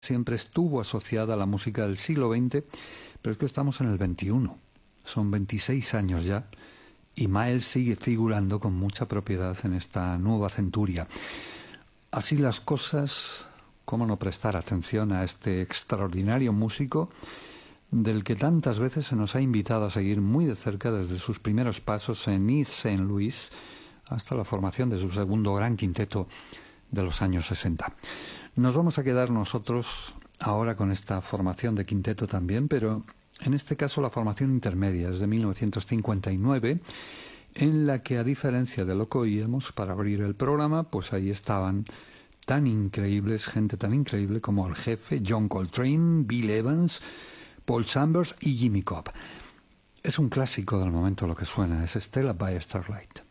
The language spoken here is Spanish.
siempre estuvo asociada a la música del siglo XX, pero es que estamos en el XXI. Son 26 años ya y Miles sigue figurando con mucha propiedad en esta nueva centuria. Así las cosas, ¿cómo no prestar atención a este extraordinario músico del que tantas veces se nos ha invitado a seguir muy de cerca desde sus primeros pasos en East St. Louis hasta la formación de su segundo gran quinteto de los años 60. Nos vamos a quedar nosotros ahora con esta formación de quinteto también, pero en este caso la formación intermedia es de 1959, en la que, a diferencia de lo que oíamos para abrir el programa, pues ahí estaban gente tan increíble como el jefe John Coltrane, Bill Evans, Paul Chambers y Jimmy Cobb. Es un clásico del momento lo que suena, es Stella by Starlight.